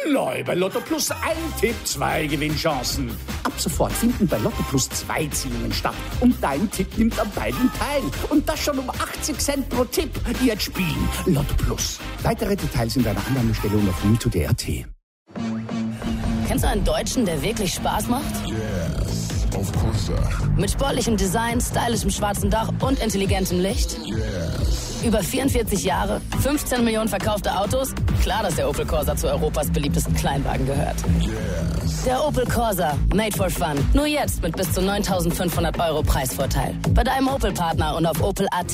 Neu bei Lotto Plus ein Tipp, 2 Gewinnchancen. Ab sofort finden bei Lotto Plus 2 Ziehungen statt. Und dein Tipp nimmt an beiden teil. Und das schon um 80 Cent pro Tipp. Jetzt spielen. Lotto Plus. Weitere Details in deiner Annahmestelle und auf www.de.at. Kennst du einen Deutschen, der wirklich Spaß macht? Yes, of course, sir. Mit sportlichem Design, stylischem schwarzen Dach und intelligentem Licht? Yes. Über 44 Jahre, 15 Millionen verkaufte Autos? Klar, dass der Opel Corsa zu Europas beliebtesten Kleinwagen gehört. Yes. Der Opel Corsa, made for fun. Nur jetzt mit bis zu 9.500 € Preisvorteil. Bei deinem Opel-Partner und auf opel.at.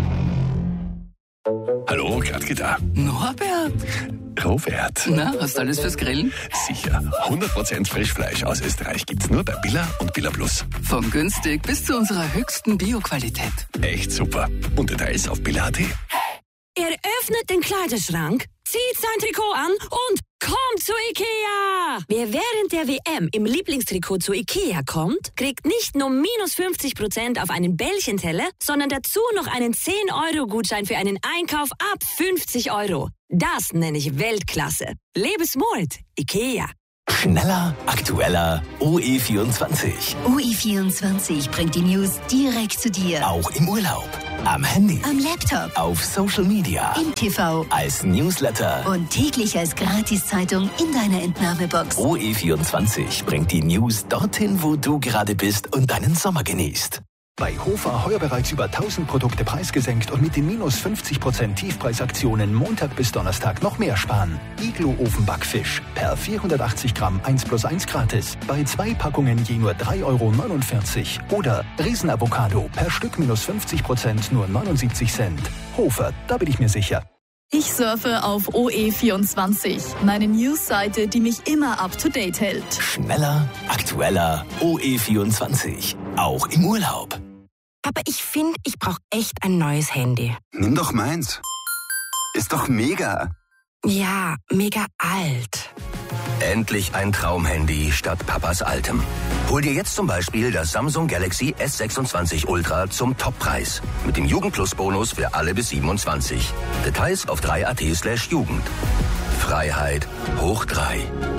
Hallo, Gradke da. Norbert. Robert. Na, hast du alles fürs Grillen? Sicher. 100% Frischfleisch aus Österreich gibt's nur bei Billa und Billa Plus. Von günstig bis zu unserer höchsten Bioqualität. Echt super. Und Details auf Billa.at. Er öffnet den Kleiderschrank, zieht sein Trikot an und kommt zu Ikea! Wer während der WM im Lieblingstrikot zu Ikea kommt, kriegt nicht nur minus 50% auf einen Bällchenteller, sondern dazu noch einen 10-Euro-Gutschein für einen Einkauf ab 50 €. Das nenne ich Weltklasse. Lebe smart, Ikea. Schneller, aktueller, OE24. OE24 bringt die News direkt zu dir. Auch im Urlaub, am Handy, Am Laptop, auf Social Media, im TV als Newsletter. und täglich als Gratiszeitung in deiner Entnahmebox. OE24 bringt die News dorthin, wo du gerade bist und deinen Sommer genießt. Bei Hofer heuer bereits über 1000 Produkte preisgesenkt und mit den minus 50% Tiefpreisaktionen Montag bis Donnerstag noch mehr sparen. Iglo-Ofenbackfisch per 480 Gramm 1+1 gratis. Bei 2 Packungen je nur 3,49 €. Oder Riesenavocado per Stück minus 50% nur 79 Cent. Hofer, da bin ich mir sicher. Ich surfe auf OE24, meine News-Seite, die mich immer up-to-date hält. Schneller, aktueller, OE24. Auch im Urlaub. Aber ich finde, ich brauche echt ein neues Handy. Nimm doch meins. Ist doch mega. Ja, mega alt. Endlich ein Traumhandy statt Papas altem. Hol dir jetzt zum Beispiel das Samsung Galaxy S26 Ultra zum Toppreis. Mit dem Jugend-Plus-Bonus für alle bis 27. Details auf 3.at/Jugend. Freiheit hoch 3.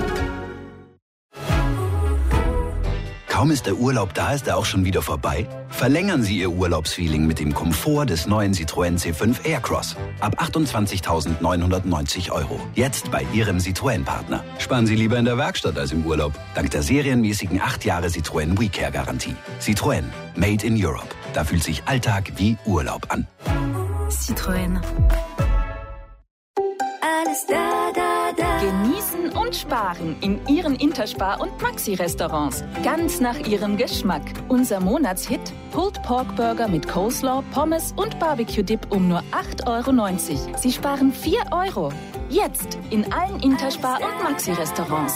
Kaum ist der Urlaub da, ist er auch schon wieder vorbei? Verlängern Sie Ihr Urlaubsfeeling mit dem Komfort des neuen Citroën C5 Aircross. Ab 28.990 €. Jetzt bei Ihrem Citroën-Partner. Sparen Sie lieber in der Werkstatt als im Urlaub. Dank der serienmäßigen 8 Jahre Citroën WeCare-Garantie. Citroën. Made in Europe. Da fühlt sich Alltag wie Urlaub an. Citroën. Alles da, da, da. Genießen und sparen in Ihren Interspar- und Maxi-Restaurants. Ganz nach Ihrem Geschmack. Unser Monatshit: Pulled Pork Burger mit Coleslaw, Pommes und Barbecue-Dip um nur 8,90 €. Sie sparen 4 €. Jetzt in allen Interspar- und Maxi-Restaurants.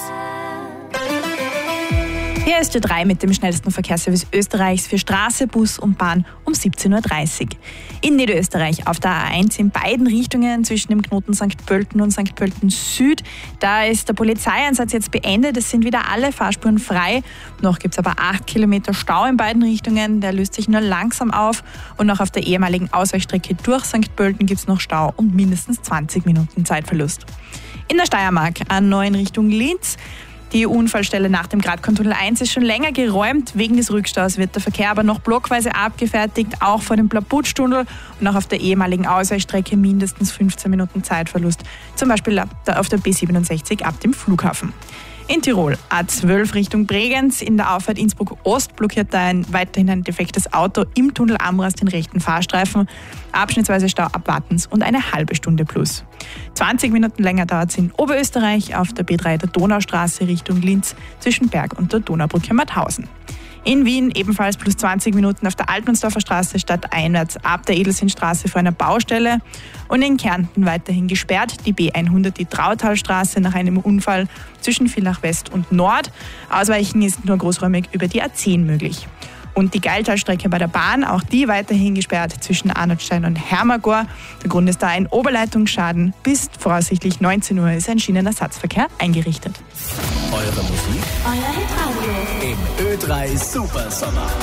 Hier ist J3 mit dem schnellsten Verkehrsservice Österreichs für Straße, Bus und Bahn um 17:30 Uhr. In Niederösterreich auf der A1 in beiden Richtungen zwischen dem Knoten St. Pölten und St. Pölten Süd. Da ist der Polizeieinsatz jetzt beendet. Es sind wieder alle Fahrspuren frei. Noch gibt es aber 8 Kilometer Stau in beiden Richtungen. Der löst sich nur langsam auf. Und auch auf der ehemaligen Ausweichstrecke durch St. Pölten gibt es noch Stau und mindestens 20 Minuten Zeitverlust. In der Steiermark A9 in Richtung Linz. Die Unfallstelle nach dem Gradkorntunnel 1 ist schon länger geräumt. Wegen des Rückstaus wird der Verkehr aber noch blockweise abgefertigt, auch vor dem Plaputstunnel und auch auf der ehemaligen Ausweichstrecke mindestens 15 Minuten Zeitverlust. Zum Beispiel auf der B67 ab dem Flughafen. In Tirol A12 Richtung Bregenz. In der Auffahrt Innsbruck Ost blockiert weiterhin ein defektes Auto im Tunnel Amras den rechten Fahrstreifen. Abschnittsweise Stau ab Wattens und eine halbe Stunde plus. 20 Minuten länger dauert es in Oberösterreich auf der B3 der Donaustraße Richtung Linz zwischen Berg und der Donaubrücke Mauthausen. In Wien ebenfalls plus 20 Minuten auf der Altmannsdorfer Straße stadteinwärts ab der Edelsinnstraße vor einer Baustelle. Und in Kärnten weiterhin gesperrt die B100, die Trautalstraße nach einem Unfall zwischen Villach West und Nord. Ausweichen ist nur großräumig über die A10 möglich. Und die Geiltalstrecke bei der Bahn, auch die weiterhin gesperrt zwischen Arnoldstein und Hermagor. Der Grund ist da ein Oberleitungsschaden. Bis voraussichtlich 19 Uhr ist ein Schienenersatzverkehr eingerichtet. Eure Musik? Euer Hitradio. Im Ö3 Super Sommer.